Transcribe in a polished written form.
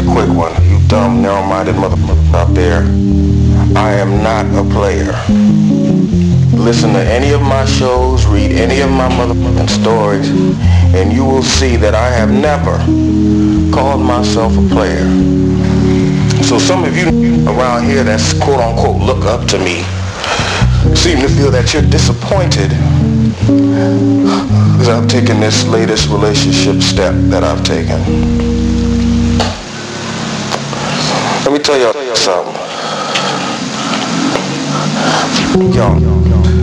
quick one. You dumb, narrow-minded motherfucker out there. I am not a player. Listen to any of my shows, read any of my motherfucking stories, and you will see that I have never called myself a player. So some of you around here that's quote-unquote look up to me seem to feel that you're disappointed because I've taken this latest relationship step that I've taken. Let me tell y'all something. Y'all,